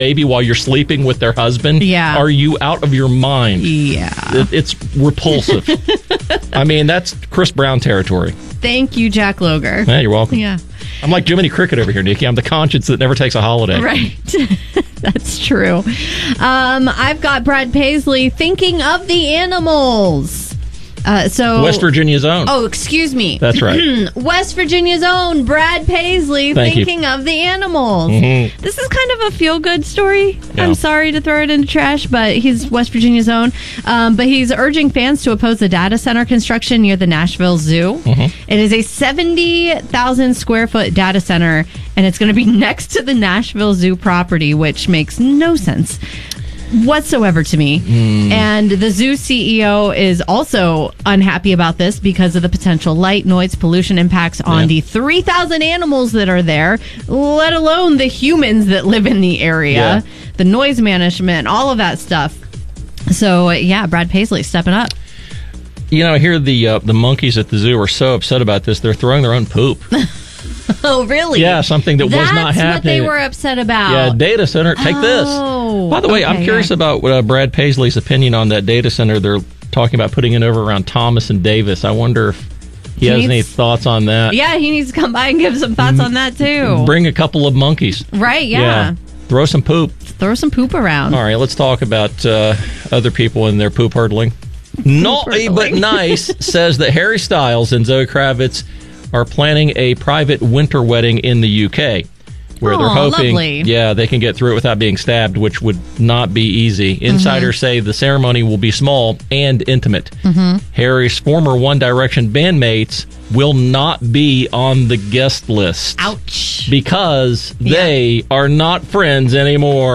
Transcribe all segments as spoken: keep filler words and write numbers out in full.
baby while you're sleeping with their husband. Yeah. Are you out of your mind? Yeah. It, it's repulsive. I mean, that's Chris Brown territory. Thank you, Jack Loger. Yeah, you're welcome. Yeah. I'm like Jiminy Cricket over here, Nikki. I'm the conscience that never takes a holiday. Right. That's true. Um, I've got Brad Paisley thinking of the animals. Uh, so West Virginia's own. Oh, excuse me. That's right. West Virginia's own Brad Paisley Thank thinking you. of the animals. Mm-hmm. This is kind of a feel-good story. Yeah. I'm sorry to throw it into trash, but he's West Virginia's own. Um, but he's urging fans to oppose the data center construction near the Nashville Zoo. Mm-hmm. It is a seventy thousand square foot data center, and it's going to be next to the Nashville Zoo property, which makes no sense whatsoever to me. Mm. And the zoo C E O is also unhappy about this because of the potential light, noise, pollution impacts on yeah. the three thousand animals that are there, let alone the humans that live in the area, yeah. the noise management, all of that stuff. So, yeah, Brad Paisley stepping up. You know, I hear the uh, the monkeys at the zoo are so upset about this, they're throwing their own poop. Oh, really? Yeah, something that That's was not happening. That's what they were upset about. Yeah, data center, take oh, this. By the way, okay, I'm curious yeah. about uh, Brad Paisley's opinion on that data center. They're talking about putting it over around Thomas and Davis. I wonder if he, He has needs- any thoughts on that. Yeah, he needs to come by and give some thoughts on that, too. Bring a couple of monkeys. Right, yeah. Throw some poop. Throw some poop around. All right, let's talk about uh, other people and their poop hurdling. Naughty but nice says that Harry Styles and Zoe Kravitz are planning a private winter wedding in the U K, where Aw, they're hoping, lovely. yeah, they can get through it without being stabbed, which would not be easy. Insiders say the ceremony will be small and intimate. Mm-hmm. Harry's former One Direction bandmates will not be on the guest list. Ouch. Because they are not friends anymore.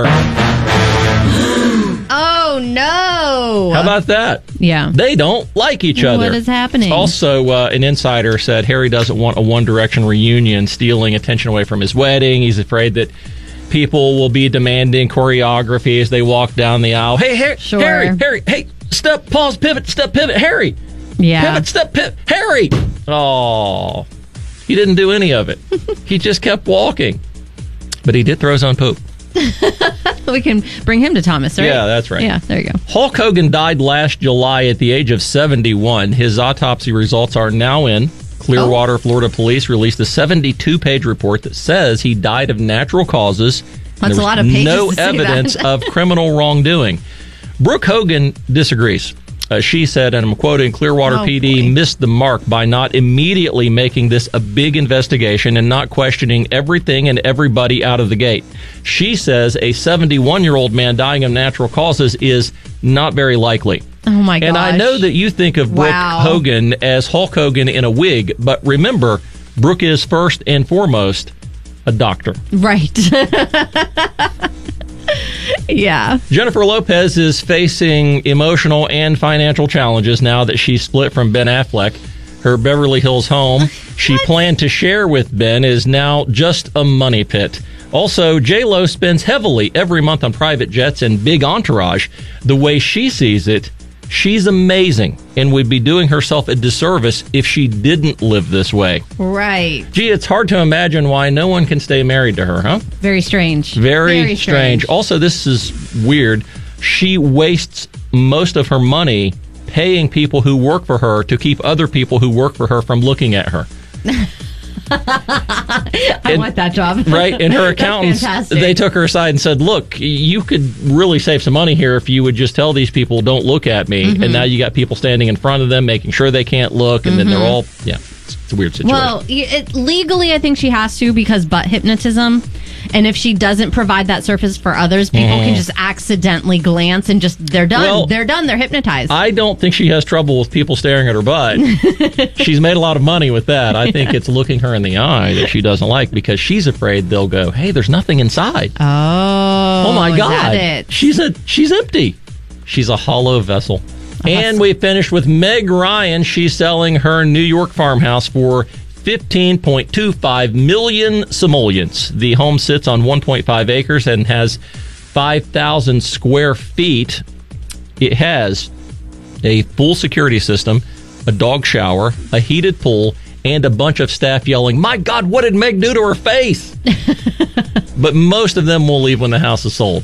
Oh, no. How about that? Yeah. They don't like each other. What is happening? Also, uh, an insider said Harry doesn't want a One Direction reunion stealing attention away from his wedding. He's afraid that people will be demanding choreography as they walk down the aisle. Hey, Harry, Sure. Harry, Harry, hey, step, pause, pivot, step, pivot, Harry. Yeah. Pivot, step, pivot, Harry. Oh, he didn't do any of it. He just kept walking. But he did throw his own poop. We can bring him to Thomas, right? Yeah, that's right. Yeah, there you go. Hulk Hogan died last July at the age of seventy-one. His autopsy results are now in. Clearwater, Oh. Florida police released a seventy-two page report that says he died of natural causes. That's There a lot was of pages no to say evidence that. of criminal wrongdoing. Brooke Hogan disagrees. Uh, she said, and I'm quoting, Clearwater Oh, P D boy. missed the mark by not immediately making this a big investigation and not questioning everything and everybody out of the gate. She says a seventy-one-year-old man dying of natural causes is not very likely. Oh, my gosh. And I know that you think of Brooke Wow. Hogan as Hulk Hogan in a wig, but remember, Brooke is first and foremost a doctor. Right. Yeah. Jennifer Lopez is facing emotional and financial challenges now that she's split from Ben Affleck. Her Beverly Hills home she planned to share with Ben is now just a money pit. Also, J-Lo spends heavily every month on private jets and big entourage. The way she sees it, she's amazing and would be doing herself a disservice if she didn't live this way. Right. Gee, it's hard to imagine why no one can stay married to her, huh? Very strange. Very, Very strange. strange. Also, this is weird. She wastes most of her money paying people who work for her to keep other people who work for her from looking at her. I And- want that job. Right? And her That's accountants, fantastic. they took her aside and said, look, you could really save some money here if you would just tell these people, don't look at me. Mm-hmm. And now you got people standing in front of them, making sure they can't look. And then they're all, yeah, it's, it's a weird situation. Well, y- it, legally, I think she has to because butt hypnotism. And if she doesn't provide that service for others, people can just accidentally glance and just, they're done. Well, they're done. They're hypnotized. I don't think she has trouble with people staring at her butt. She's made a lot of money with that. I think it's looking her in the eye that she doesn't like because she's afraid they'll go, hey, there's nothing inside. oh. Oh, my is God. that it? She's a she's empty. She's a hollow vessel. And we finished with Meg Ryan. She's selling her New York farmhouse for fifteen point two five million simoleons. The home sits on one point five acres and has five thousand square feet. It has a full security system, a dog shower, a heated pool, and a bunch of staff yelling, my God, what did Meg do to her face? but most of them will leave when the house is sold.